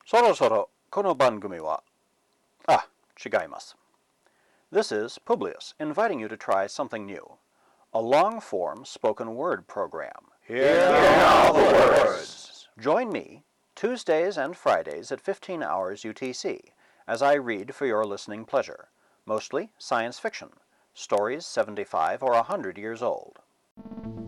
そろそろこの番組は、違います。This is Publius inviting you to try something new. A long-form spoken word program. Here are the words. Join me Tuesdays and Fridays at 15 hours UTC as I read for your listening pleasure, mostly science fiction, stories 75 or 100 years old.